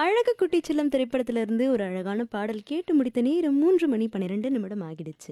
அழகு குட்டி செல்லம் திரைப்படத்திலிருந்து ஒரு அழகான பாடல் கேட்டு முடித்த நேரம் 3:12 ஆகிடுச்சு.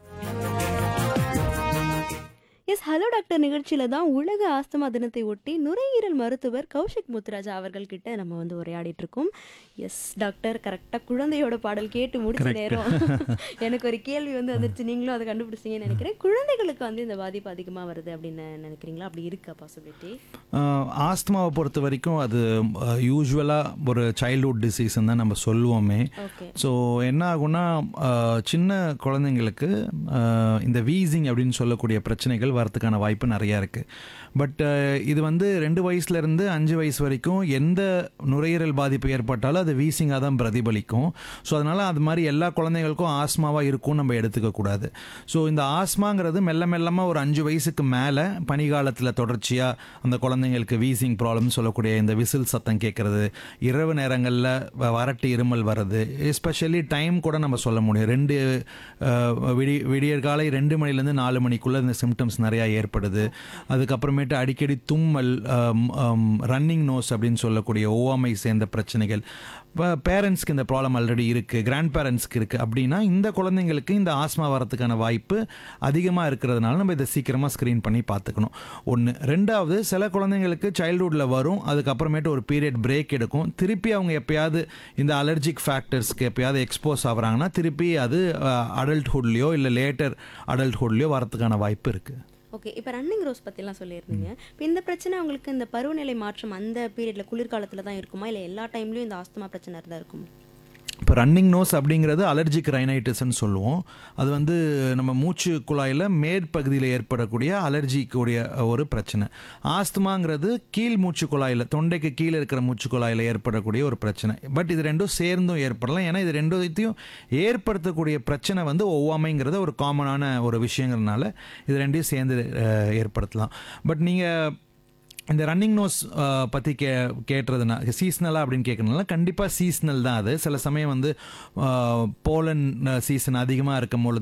எஸ் ஹலோ டாக்டர் நிகழ்ச்சியில தான் உலக ஆஸ்துமா தினத்தை ஒட்டி நுரையீரல் மருத்துவர் கௌஷிக் முத்துராஜா அவர்கள் கிட்ட நம்ம வந்து உரையாடிட்டு இருக்கோம். எஸ் டாக்டர், கரெக்டாக குழந்தையோட பாடல் கேட்டு முடிச்ச கரெக்ட். நேரம் எனக்கு ஒரு கேள்வி வந்து வந்துருச்சு. நீங்களும் அதை கண்டுபிடிச்சிங்கன்னு நினைக்கிறேன். குழந்தைகளுக்கு வந்து இந்த பாதிப்பு அதிகமாக வருது அப்படின்னு நினைக்கிறீங்களா? அப்படி இருக்கா பாசிபிலிட்டி? ஆஸ்துமாவை பொறுத்த வரைக்கும் அது யூஸ்வலாக ஒரு சைல்ட்ஹுட் டிசீஸ்ன்னு தான் நம்ம சொல்லுவோமே. ஓகே. ஸோ என்ன ஆகும்னா சின்ன குழந்தைங்களுக்கு இந்த வீசிங் அப்படின்னு சொல்லக்கூடிய பிரச்சனைகள் வரதுக்கான வாய்ப்பு நிறையா இருக்குது. பட் இது வந்து 2 வயசுலேருந்து 5 வயசு வரைக்கும் எந்த நுரையீரல் பாதிப்பு ஏற்பட்டாலும் அது வீசிங்காக தான் பிரதிபலிக்கும். ஸோ அதனால் அது மாதிரி எல்லா குழந்தைங்களுக்கும் ஆஸ்மாவாக இருக்கும்னு நம்ம எடுத்துக்கக்கூடாது. ஸோ இந்த ஆஸ்மாங்கிறது மெல்ல மெல்லமாக ஒரு 5 வயசுக்கு மேலே பனிகாலத்தில் தொடர்ச்சியாக அந்த குழந்தைங்களுக்கு வீசிங் ப்ராப்ளம்னு சொல்லக்கூடிய இந்த விசில் சத்தம் கேட்குறது, இரவு நேரங்களில் வறட்டு இருமல் வர்றது, எஸ்பெஷலி டைம் கூட நம்ம சொல்ல முடியும். விடியற்காலை 2 மணிலேருந்து 4 மணிக்குள்ளே இந்த சிம்டம்ஸ் நிறையா ஏற்படுது. அதுக்கப்புறமேட்டு அடிக்கடி தும்மல், ரன்னிங் நோஸ் அப்படின்னு சொல்லக்கூடிய ஓவாமை சேர்ந்த பிரச்சனைகள். பேரண்ட்ஸ்க்கு இந்த ப்ராப்ளம் ஆல்ரெடி இருக்குது, கிராண்ட் பேரண்ட்ஸ்க்கு இருக்குது அப்படின்னா இந்த குழந்தைங்களுக்கு இந்த ஆஸ்மா வரத்துக்கான வாய்ப்பு அதிகமாக இருக்கிறதுனால நம்ம இதை சீக்கிரமாக ஸ்க்ரீன் பண்ணி பார்த்துக்கணும். ஒன்று. ரெண்டாவது, சில குழந்தைங்களுக்கு சைல்ட்ஹுட்டில் வரும், அதுக்கப்புறமேட்டு ஒரு பீரியட் பிரேக் எடுக்கும். திருப்பி அவங்க எப்பயாவது இந்த அலர்ஜிக் ஃபேக்டர்ஸ்க்கு எப்பயாவது எக்ஸ்போஸ் ஆகுறாங்கன்னா திருப்பி அது அடல்ட்ஹுட்லேயோ இல்லை லேட்டர் அடல்ட்ஹுட்லேயோ வரத்துக்கான வாய்ப்பு இருக்குது. ஓகே. இப்போ ரன்னிங் ரோஸ் பற்றிலாம் சொல்லியிருந்தீங்க. இப்போ இந்த பிரச்சனை உங்களுக்கு இந்த பருவநிலை மாற்றம் அந்த பீரியடில் குளிர்காலத்தில் தான் இருக்குமா, இல்லை எல்லா டைம்லையும் இந்த ஆஸ்துமா பிரச்சனை தான் இருக்குமா? இப்போ ரன்னிங் நோஸ் அப்படிங்கிறது அலர்ஜிக் ரைனைட்டிஸ்ன்னு சொல்லுவோம். அது வந்து நம்ம மூச்சு குழாயில் மேற்பகுதியில் ஏற்படக்கூடிய அலர்ஜிக்குடைய ஒரு பிரச்சனை. ஆஸ்துமாங்கிறது கீழ் மூச்சு குழாயில், தொண்டைக்கு கீழே இருக்கிற மூச்சு குழாயில் ஏற்படக்கூடிய ஒரு பிரச்சனை. பட் இது ரெண்டும் சேர்ந்தும் ஏற்படலாம். ஏன்னா இது ரெண்டுத்தையும் ஏற்படுத்தக்கூடிய பிரச்சனை வந்து ஒவ்வாமைங்கிறத ஒரு காமனான ஒரு விஷயங்கிறதுனால இது ரெண்டையும் சேர்ந்து ஏற்படுத்தலாம். பட் நீங்கள் இந்த ரன்னிங் நோஸ் பற்றி கேட்டுறதுனா சீஸ்னலாக அப்படின்னு கேட்குறதுனால கண்டிப்பாக சீஸ்னல் தான் அது. சில சமயம் வந்து போலன் சீசன் அதிகமாக இருக்கும் பொழுது